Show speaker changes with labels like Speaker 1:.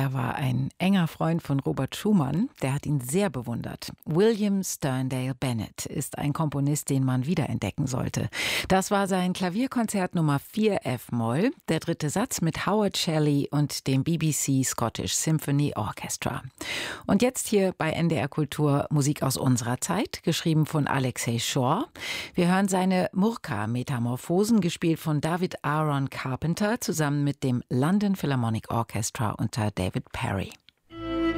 Speaker 1: Er war ein enger Freund von Robert Schumann, der hat ihn sehr bewundert. William Sterndale Bennett ist ein Komponist, den man wiederentdecken sollte. Das war sein Klavierkonzert Nummer 4 F-Moll, der dritte Satz mit Howard Shelley und dem BBC Scottish Symphony Orchestra. Und jetzt hier bei NDR Kultur Musik aus unserer Zeit, geschrieben von Alexei Shore. Wir hören seine Murka-Metamorphosen, gespielt von David Aaron Carpenter, zusammen mit dem London Philharmonic Orchestra unter David Perry.